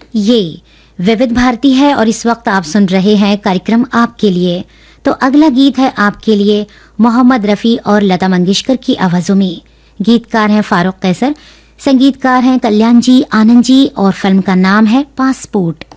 ये विविध भारती है और इस वक्त आप सुन रहे हैं कार्यक्रम आपके लिए। तो अगला गीत है आपके लिए मोहम्मद रफ़ी और लता मंगेशकर की आवाजों में। गीतकार हैं फारूक कैसर, संगीतकार हैं कल्याण जी, आनंद जी और फिल्म का नाम है पासपोर्ट।